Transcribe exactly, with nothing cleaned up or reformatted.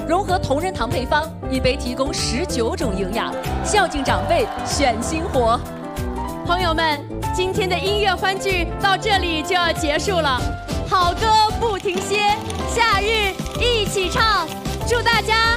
融合同仁堂配方，一杯提供十九种营养，孝敬长辈，选新活。 朋友们，今天的音乐欢聚到这里就要结束了，好歌不停歇，夏日一起唱，祝大家